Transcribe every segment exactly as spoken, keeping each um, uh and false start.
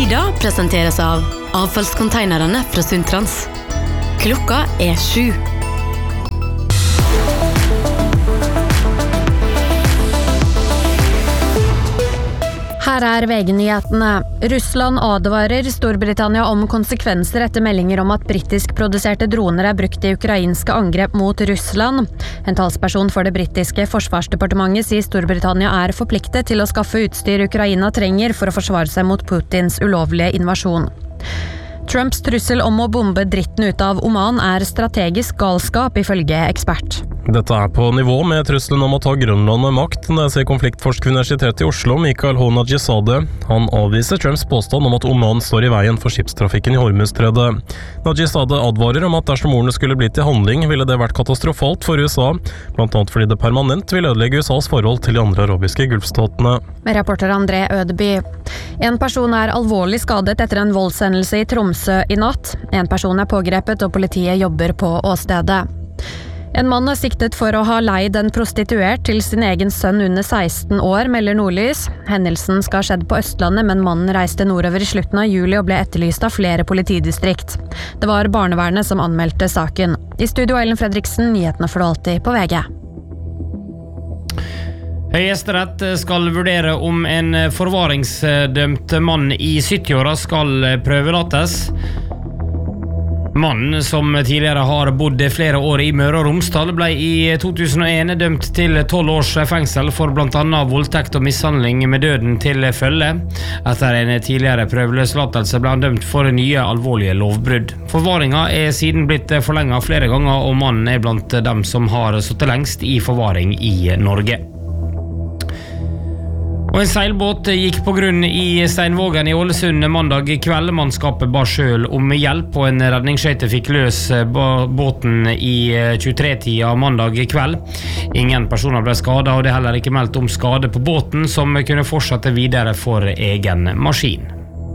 Idag presenteras av avfallskonteinerne fra Sundtrans. Klokka er sju. Her er V G-nyhetene. Russland advarer Storbritannia om konsekvenser etter meldinger om at britisk-produserte droner er brukt i ukrainske angrep mot Russland. En talsperson for det britiske forsvarsdepartementet sier Storbritannia er forpliktet til å skaffe utstyr Ukraina trenger for å forsvare seg mot Putins ulovlige invasjon. Trumps trussel om å bombe dritten ut av Oman er strategisk galskap, ifølge ekspert. Dette er på nivå med trusselen om å ta Grønland med makt, det sier konfliktforsker ved Universitetet i Oslo, Mikael H. Najizadeh. Han avviser Trumps påstand om at Oman står i veien for skipstrafikken i Hormuzstredet. Najizadeh advarer om at dersom ordene skulle bli til handling, ville det vært katastrofalt for U S A, blant annet fordi det permanent vil ødelegge U S As forhold til de andre arabiske gulfstatene. Med rapporter André Ødeby. En person er alvorlig skadet etter en voldshendelse i Tromsø i natt. En person er pågrepet, og politiet jobber på åstedet. En mann er siktet for å ha leid en prostituert til sin egen sønn under seksten år, melder Nordlys. Hendelsen skal ha skjedd på Østlandet, men mannen reiste nordover i slutten av juli og ble etterlyst av flere politidistrikt. Det var barnevernet som anmeldte saken. I studio Ellen Fredriksen, nyhetene for alltid på V G. Høyesterett skal vurdere om en forvaringsdømt mann i sytti-åra skal prøvelates. Mannen, som tidligere har bodd flere år i Møre og Romsdal, ble i to tusen og en dømt til tolv års fengsel for blant annet voldtekt og mishandling med døden til følge. Etter en tidligere prøveløslatelse ble han dømt for nye alvorlige lovbrudd. Forvaringa er siden blitt forlenget flere ganger, og mannen er blant dem som har sittet lengst i forvaring i Norge. Og en seilbåt gikk på grunn i Steinvågen i Ålesund mandag kveld. Mannskapet ba selv om hjelp, og en redningsskøyte fikk løs båten i tjuetre-tida mandag kveld. Ingen personer ble skadet, og det er heller ikke meldt om skade på båten, som kunne fortsette videre for egen maskin.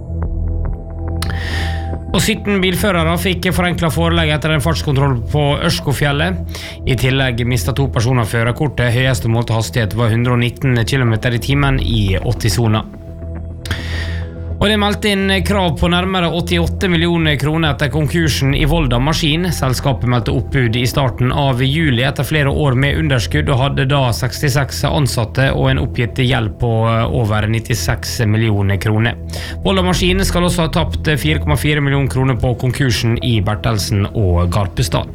Og sytten bilførere fikk forenklet forelegg etter en fartskontroll på Ørskofjellet. I tillegg mistet to personer førerkortet. Høyeste målte hastighet var hundre og nitten kilometer i timen i åtti-sona. Og det meldte inn krav på nærmere åttiåtte millioner kroner etter konkursen i Volda Maskin. Selskapet meldte oppbud i starten av juli etter flere år med underskudd, og hadde da sekstiseks ansatte og en oppgitt gjeld på over nittiseks millioner kroner. Volda Maskin skal også ha tapt fire komma fire millioner kroner på konkursen i Bertelsen og Garpestad.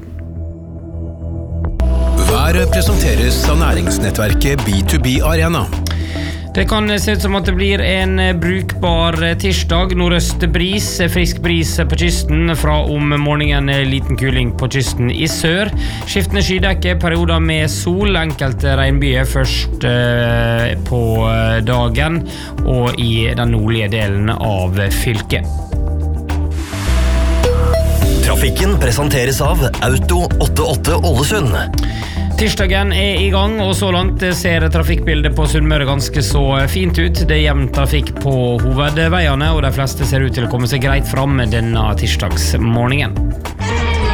Været presenteres av næringsnettverket B to B Arena. Det kan se ut som at det blir en brukbar tirsdag. Nordøst bris, frisk bris på kysten, fra om morgenen liten kuling på kysten i sør. Skiftende skydekke, perioder med sol, enkelte regnbyer først eh, på dagen og i den nordlige delen av fylket. Trafikken presenteres av Auto åttiåtte Ålesund. Tirsdagen er i gang, og så langt ser trafikkbildet på Sunnmøre ganske så fint ut. Det er jevn trafikk på hovedveiene, og de fleste ser ut til å komme seg greit fram denne tirsdagsmorgenen.